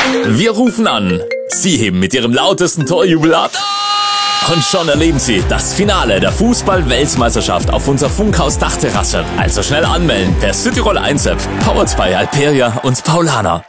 Wir rufen an. Sie heben mit ihrem lautesten Torjubel ab. Und schon erleben Sie das Finale der Fußball-Weltmeisterschaft auf unserer Funkhaus-Dachterrasse. Also schnell anmelden per Südtirol 1 App, powered by Alperia und Paulaner.